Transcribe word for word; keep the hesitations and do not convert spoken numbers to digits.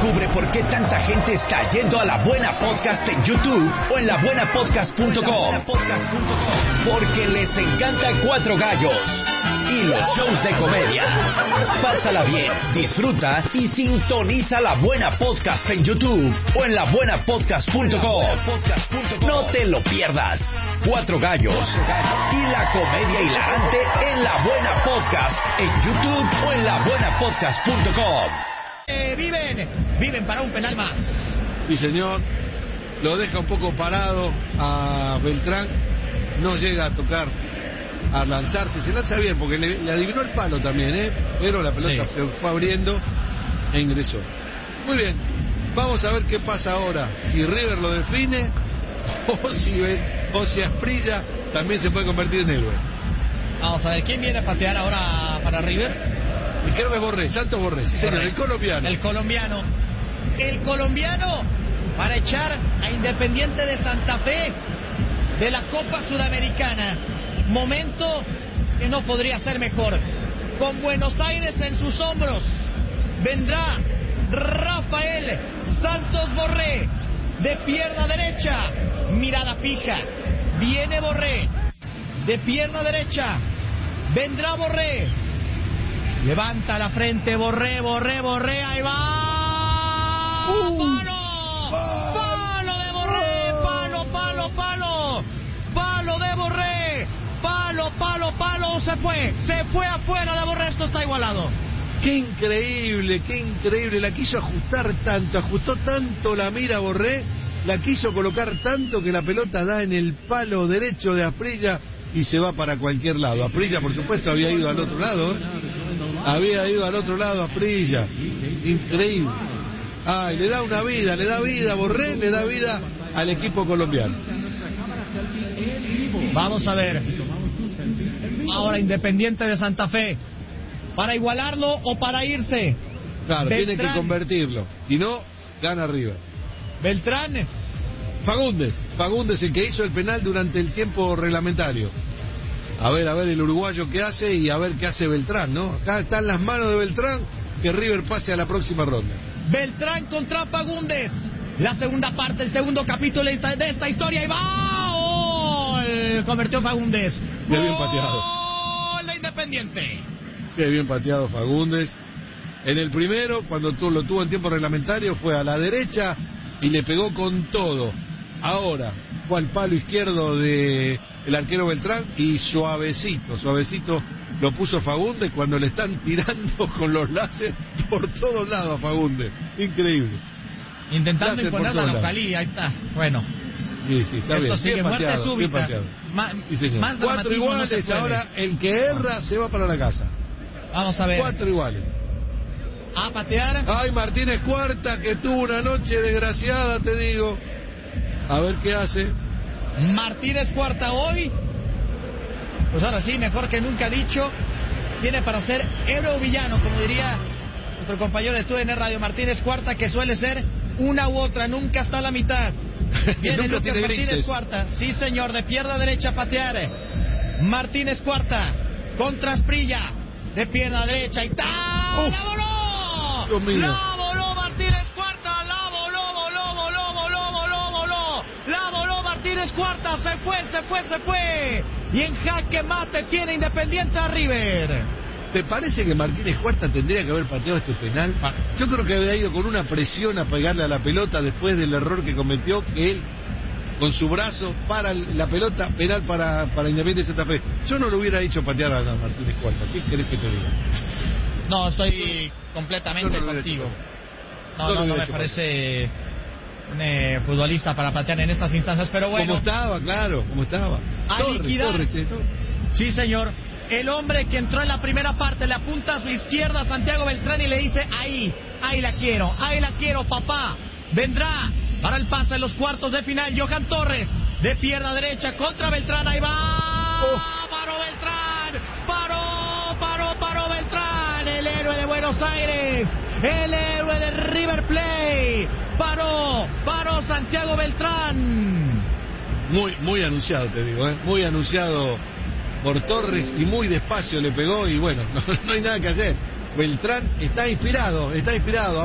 Descubre por qué tanta gente está yendo a La Buena Podcast en YouTube o en la buena podcast punto com. Porque les encanta Cuatro Gallos y los shows de comedia. Pásala bien, disfruta y sintoniza La Buena Podcast en YouTube o en la buena podcast punto com. No te lo pierdas. Cuatro Gallos y la comedia hilarante en La Buena Podcast en YouTube o en la buena podcast punto com. Eh, viven, viven para un penal más. Sí, señor. Lo deja un poco parado a Beltrán. No llega a tocar, a lanzarse. Se lanza bien porque le, le adivinó el palo también, ¿eh? Pero la pelota sí. se fue abriendo e ingresó. Muy bien. Vamos a ver qué pasa ahora. Si River lo define o si, o si Asprilla también se puede convertir en héroe. Vamos a ver, ¿quién viene a patear ahora para River? Y creo que es Borré, Santos Borré, sí, señor, el colombiano. El colombiano. El colombiano para echar a Independiente de Santa Fe de la Copa Sudamericana. Momento que no podría ser mejor. Con Buenos Aires en sus hombros, vendrá Rafael Santos Borré de pierna derecha, mirada fija. Viene Borré de pierna derecha. Vendrá Borré. Levanta la frente, Borré, Borré, Borré, ahí va. Uh, ¡Palo! ¡Palo de Borré! ¡Palo, palo, palo! ¡Palo de Borré! ¡Palo, palo, palo! Se fue, se fue afuera de Borré, esto está igualado. ¡Qué increíble, qué increíble! La quiso ajustar tanto, ajustó tanto la mira Borré, la quiso colocar tanto que la pelota da en el palo derecho de Asprilla y se va para cualquier lado. Asprilla, por supuesto, había ido al otro lado, ¿eh? Había ido al otro lado Asprilla. Increíble. Ay, le da una vida, le da vida a Borré, le da vida al equipo colombiano. Vamos a ver. Ahora Independiente de Santa Fe. ¿Para igualarlo o para irse? Claro, Beltrán. tiene que convertirlo. Si no, gana arriba. Beltrán. Fagundes. Fagundes, el que hizo el penal durante el tiempo reglamentario. A ver, a ver el uruguayo qué hace y a ver qué hace Beltrán, ¿no? Acá está en las manos de Beltrán que River pase a la próxima ronda. Beltrán contra Fagundes. La segunda parte, el segundo capítulo de esta, de esta historia. Y va. ¡Gol! Convirtió Fagundes. Qué bien pateado. ¡Gol de Independiente! Qué bien pateado Fagundes. En el primero, cuando tú, lo tuvo en tiempo reglamentario, fue a la derecha y le pegó con todo. Ahora fue al palo izquierdo de el arquero Beltrán y suavecito, suavecito lo puso Fagundes cuando le están tirando con los láser por todos lados a Fagundes. Increíble. Intentando imponer la localía, ahí está. Bueno. Sí, sí, está Esto bien. sigue Bien muerte pateado, súbita. bien pateado. Ma sí, señor. Más Cuatro iguales, no ahora el que erra se va para la casa. Vamos a ver. Cuatro iguales. A patear. Ay, Martínez Cuarta, que tuvo una noche desgraciada, te digo. A ver qué hace. Martínez Cuarta hoy, pues ahora sí, mejor que nunca dicho, tiene para ser héroe o villano, como diría nuestro compañero de T U D N Radio. Martínez Cuarta, que suele ser una u otra, nunca está a la mitad. Viene Lucas Martínez grises. Cuarta, sí señor, de pierna derecha a patear. Martínez Cuarta contra Asprilla, de pierna derecha y ¡ta! ¡La voló! Dios mío. ¡La voló Martínez Cuarta! ¡La voló, voló, voló, voló, voló, voló! ¡La voló Martínez Cuarta! ¡Se fue, se fue, se fue! Y en jaque mate tiene Independiente a River. ¿Te parece que Martínez Cuarta tendría que haber pateado este penal? Yo creo que había ido con una presión a pegarle a la pelota después del error que cometió, que él con su brazo para la pelota, penal para, para Independiente de Santa Fe. Yo no lo hubiera hecho patear a Martínez Cuarta. ¿Qué querés que te diga? No, estoy completamente no contigo. No, no, no, no me parece un eh, futbolista para patear en estas instancias, pero bueno. Como estaba, claro, como estaba. A Torres, liquidar. Torres, ¿eh? Sí, señor. El hombre que entró en la primera parte le apunta a su izquierda a Santiago Beltrán y le dice, ahí, ahí la quiero, ahí la quiero, papá. Vendrá para el pase en los cuartos de final Johan Torres, de pierna derecha contra Beltrán, ahí va. Oh. Paró Beltrán, paró, paró, paró Beltrán, el héroe de Buenos Aires, el héroe de River Plate. Paró, paró Santiago Beltrán. Muy, muy anunciado, te digo, ¿eh? Muy anunciado por Torres y muy despacio le pegó y bueno, no, no hay nada que hacer. Beltrán está inspirado, está inspirado.